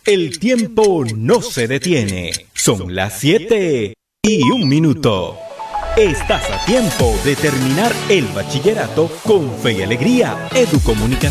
El tiempo no se detiene. Son las 7:01. Estás a tiempo de terminar el bachillerato con fe y alegría. Educomunicación.